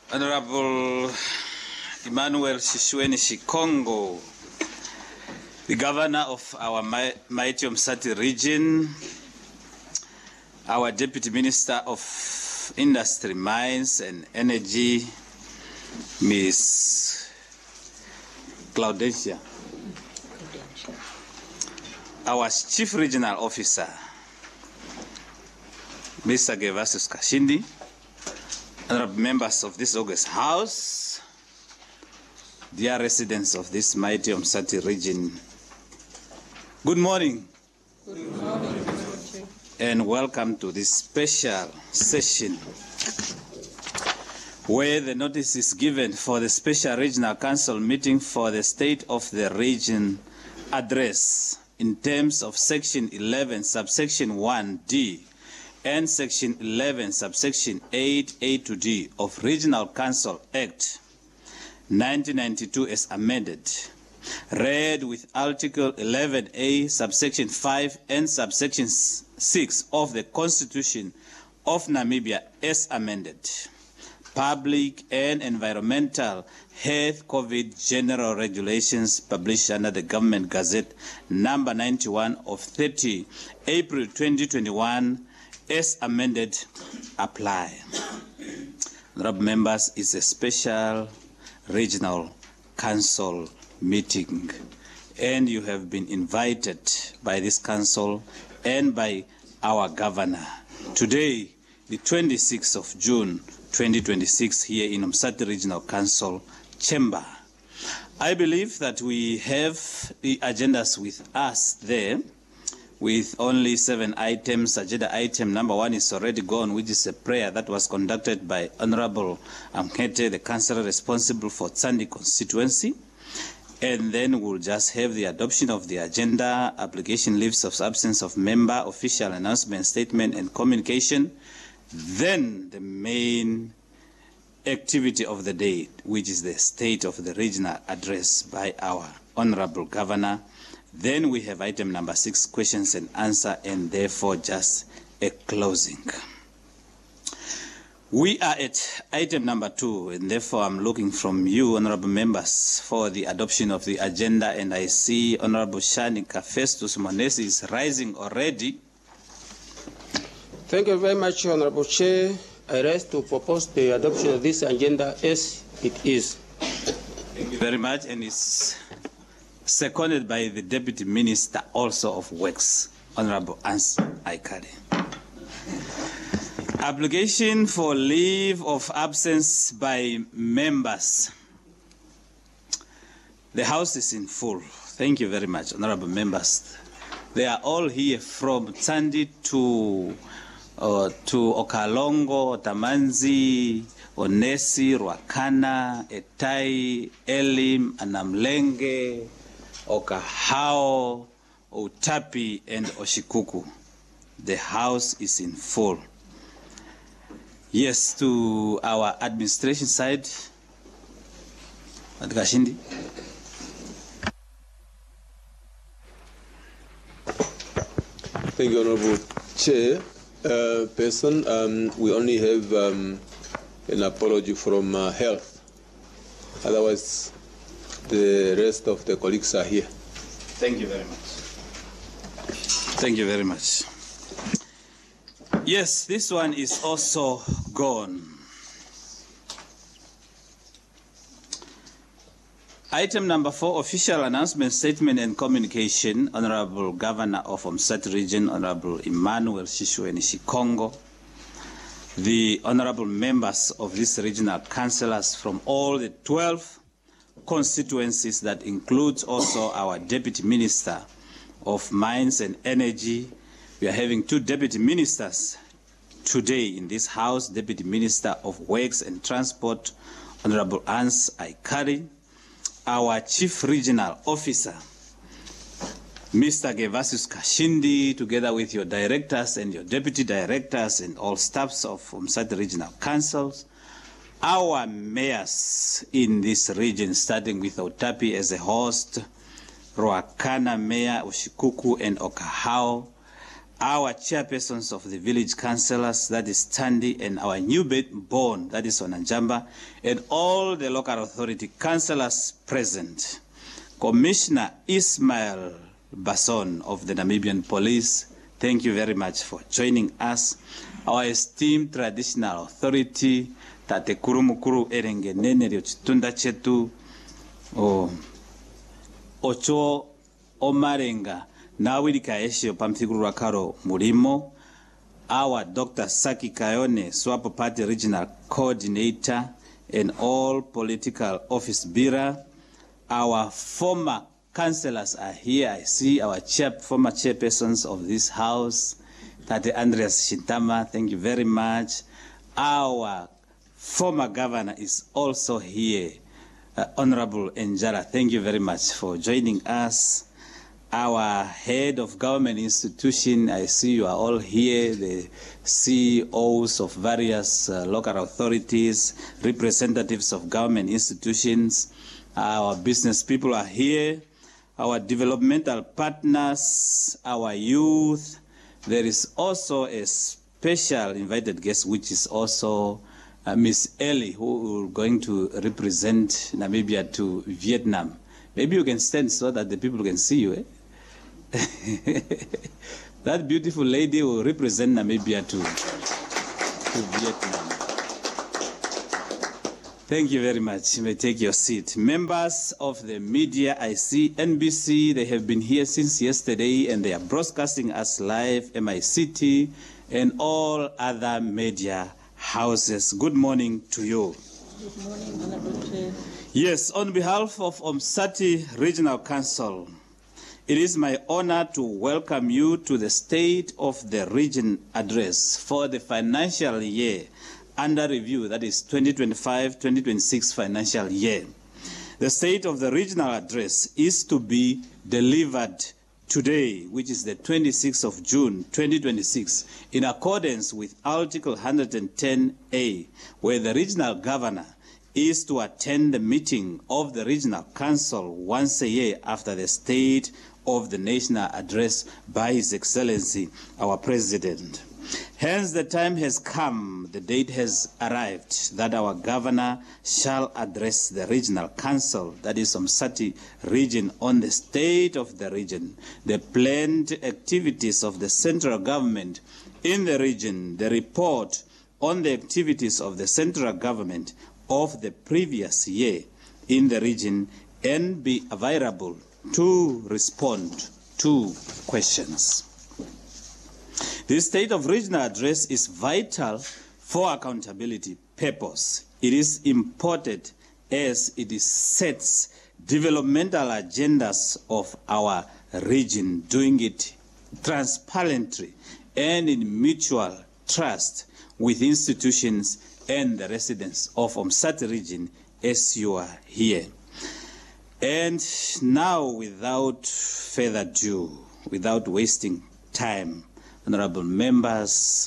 Honorable Emmanuel Shishweni Shikongo, the governor of our mighty Umsati region, our Deputy Minister of Industry, Mines and Energy, Ms. Claudentia, our Chief Regional Officer, Mr. Gervasius Kashindi, honorable members of this august house, dear residents of this mighty Umsati region, good morning. Good morning. And welcome to this special session where the notice is given for the Special Regional Council meeting for the State of the Region address in terms of Section 11, subsection 1D and Section 11, subsection 8A to D of Regional Council Act 1992 as amended, read with Article 11A, subsection 5 and subsection 6 of the Constitution of Namibia as amended. Public and Environmental Health COVID General Regulations published under the Government Gazette number 91 of 30 April 2021 as amended apply. Honorable members, it's a special regional council meeting and you have been invited by this council and by our governor today, the 26th of June 2026 here in Umsati Regional Council Chamber. I believe that we have the agendas with us there with only 7 items. Agenda item number 1 is already gone, which is a prayer that was conducted by Honorable Amkete, the councillor responsible for Tsandi constituency. And then we'll just have the adoption of the agenda, application, leaves of absence of member, official announcement, statement, and communication. Then the main activity of the day, which is the State of the Regional Address by our Honorable Governor. Then we have item number 6, questions and answer, and therefore just a closing. We are at item number 2, and therefore I'm looking from you, honorable members, for the adoption of the agenda, and I see Honorable Shanika Festus Monesi is rising already. Thank you very much, Honorable Chair. I rise to propose the adoption of this agenda as it is. Thank you very much, and it's seconded by the Deputy Minister also of Works, Honorable Ans Aikari. Application for leave of absence by members. The House is in full. Thank you very much, honorable members. They are all here from Tsandi to Okalongo, Tamanzi, Onesi, Ruakana, Etai, Elim, Anamlenge, Okahao, Utapi, and Oshikuku. The House is in full. Yes, to our administration side, Adkashindi. Thank you, Honorable Chair. We only have an apology from health. Otherwise, the rest of the colleagues are here. Thank you very much. Thank you very much. Yes, this one is also gone. Item number 4, official announcement, statement and communication. Honorable Governor of Umsati Region, Honorable Emmanuel Shishweni Shikongo, the honorable members of this regional councillors from all the 12 constituencies, that includes also our Deputy Minister of Mines and Energy. We are having 2 deputy ministers today in this house, Deputy Minister of Works and Transport, Honorable Ans Aikari, our Chief Regional Officer, Mr. Gervasius Kashindi, together with your directors and your deputy directors and all staffs of Umsati Regional Councils, our mayors in this region, starting with Otapi as a host, Ruakana Mayor, Oshikuku and Okahao, our chairpersons of the village councillors, that is Tandi, and our newborn, that is Onanjamba, and all the local authority councillors present. Commissioner Ismail Basson of the Namibian Police, thank you very much for joining us. Our esteemed traditional authority, Tate Kurumukuru Erengenene Chitunda Chetu, Ocho Omarenga, Nawiri Kaeshio Pamthikuru Rakaro Murimo, our Dr. Saki Kayone, Swapo Party Regional Coordinator, and all political office bearer. Our former councillors are here. I see our former chairpersons of this house, Tate Andreas Shintama, thank you very much. Our former governor is also here, Honorable Njara, thank you very much for joining us. Our head of government institution, I see you are all here, the CEOs of various local authorities, representatives of government institutions, our business people are here, our developmental partners, our youth. There is also a special invited guest, which is also Miss Ellie, who is going to represent Namibia to Vietnam. Maybe you can stand so that the people can see you, eh? That beautiful lady will represent Namibia to Vietnam. Thank you very much. You may take your seat. Members of the media, I see NBC, they have been here since yesterday and they are broadcasting us live, MICT, and all other media houses. Good morning to you. Good morning, Honorable Chair. Yes, on behalf of Umsati Regional Council, it is my honor to welcome you to the State of the Region address for the financial year under review, that is 2025-2026 financial year. The State of the Regional address is to be delivered today, which is the 26th of June 2026, in accordance with Article 110A, where the regional governor is to attend the meeting of the Regional Council once a year after the State of the National address by His Excellency, our President. Hence, the time has come, the date has arrived, that our governor shall address the Regional Council, that is Umsati region, on the state of the region, the planned activities of the central government in the region, the report on the activities of the central government of the previous year in the region, and be available to respond to questions. This State of Regional address is vital for accountability purpose. It is important as it sets developmental agendas of our region, doing it transparently and in mutual trust with institutions and the residents of Umsati region as you are here. And now, without further ado, without wasting time, honorable members,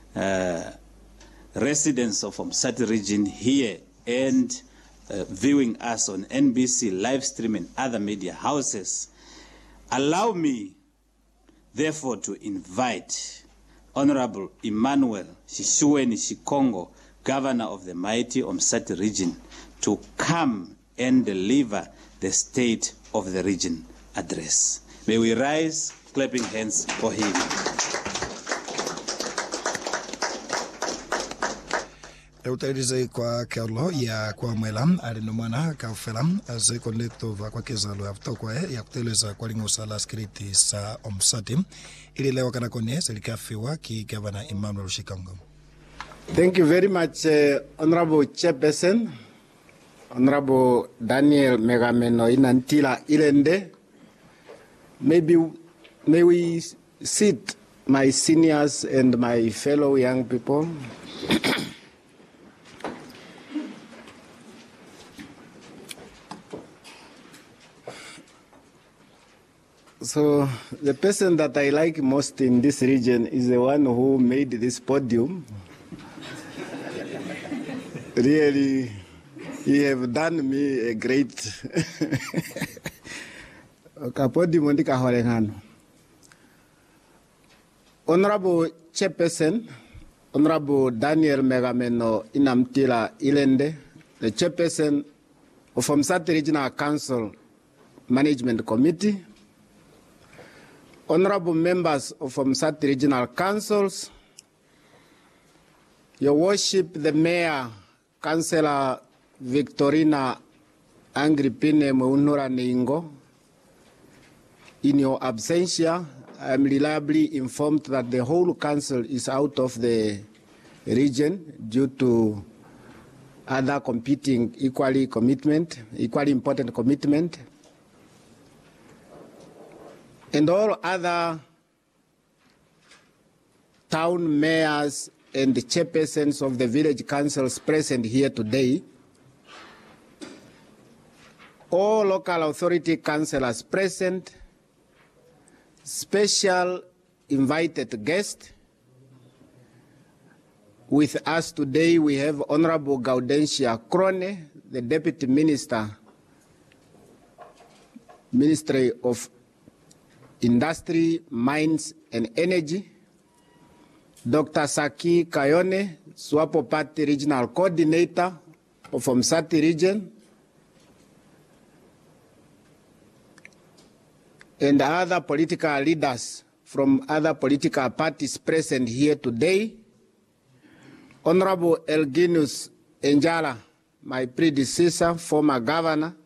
residents of Umsati region here and viewing us on NBC, live stream and other media houses, allow me therefore to invite Honorable Emmanuel Shishuweni Shikongo, Governor of the mighty Umsati region, to come and deliver the State of the Region address. May we rise, clapping hands for him. Eutairizei kwa Carlo ya kwa mwelam alinomana ka felam aze connecto va kwa kezalo afto kwa ya kuteleza kwa lingo sala skriti sa Umsati ili leo kana kone selikafiwa ki Governor Emmanuel Shikongo. Thank you very much, Honorable Chairperson, Honorable Daniel Megameno Inantila Ilende. May we sit, my seniors and my fellow young people. So the person that I like most in this region is the one who made this podium. Really, he have done me a great podium. Honorable Chairperson, Honorable Daniel Megameno Inamtila Ilende, the Chairperson of Omsati Regional Council Management Committee, Honorable members of Omsati Regional Councils, Your Worship, the Mayor, Councillor Victorina Angripine Meunura Ningo, in your absentia, I am reliably informed that the whole council is out of the region due to other competing equally important commitment. And all other town mayors and the chairpersons of the village councils present here today, all local authority councillors present, special invited guest. With us today we have Honorable Gaudentia Krone, the Deputy Minister, Ministry of Industry, Mines and Energy, Dr. Saki Kayone, Swapo Party Regional Coordinator of Omsati Region, and other political leaders from other political parties present here today. Honorable Elginus Enjala, my predecessor, former governor,